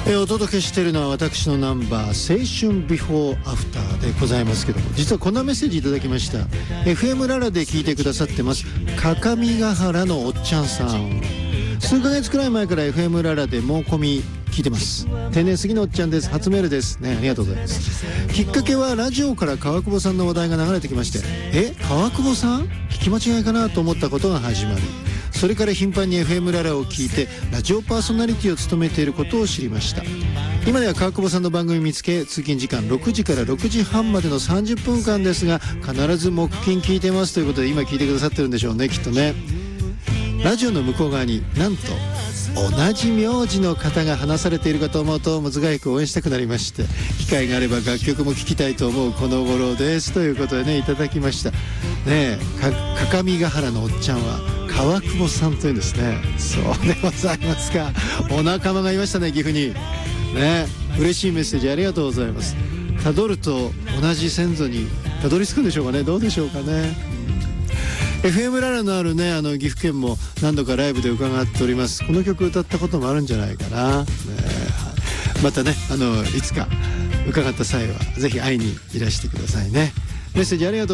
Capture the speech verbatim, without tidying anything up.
えー、お届けしているのは私のナンバー青春ビフォーアフターでございますけども、実はこんなメッセージいただきました。 エフエム ララで聞いてくださってます、各務原のおっちゃんさん。数ヶ月くらい前から エフエム ララで猛コミ聞いてます。天然すぎのおっちゃんです。初メールですね。ありがとうございます。きっかけはラジオから川久保さんの話題が流れてきまして、え川久保さん聞き間違いかなと思ったことが始まり、それから頻繁に エフエム ララを聞いてラジオパーソナリティを務めていることを知りました。今では川久保さんの番組見つけ、通勤時間ろくじからろくじはんまでのさんじゅっぷんかんですが必ず木金聞いてますということで、今聞いてくださってるんでしょうね、きっとね。ラジオの向こう側になんと同じ名字の方が話されているかと思うとむずがゆく応援したくなりまして、機会があれば楽曲も聴きたいと思うこの頃ですということでね、いただきましたね。え各務原のおっちゃんは川久保さんというんですね。そうでございますか。お仲間がいましたね、岐阜にね。嬉しいメッセージありがとうございます。たどると同じ先祖にたどり着くんでしょうかね。どうでしょうかね。エフエム ララのあるね、あの岐阜県も何度かライブで伺っております。この曲歌ったこともあるんじゃないかな、ね、またね、あのいつか伺った際はぜひ会いにいらしてくださいね。メッセージありがとう